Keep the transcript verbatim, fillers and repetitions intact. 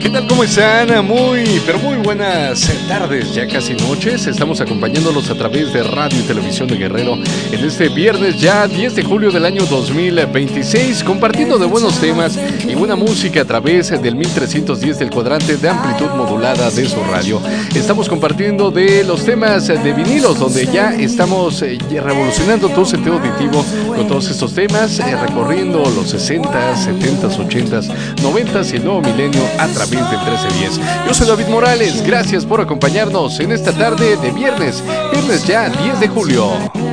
¿Qué tal? ¿Cómo están? Muy, pero muy buenas tardes, ya casi noches. Estamos acompañándolos a través de Radio y Televisión de Guerrero en este viernes ya diez de julio del año dos mil veintiséis, compartiendo de buenos temas y buena música a través del mil trescientos diez del cuadrante de amplitud modulada de su radio. Estamos compartiendo de los temas de vinilos, donde ya estamos revolucionando tu sentido auditivo con todos estos temas, recorriendo los sesenta, setenta, ochenta, noventa y el nuevo milenio a través del trece diez. Yo soy David Morales, gracias por acompañarnos en esta tarde de viernes, viernes ya diez de julio.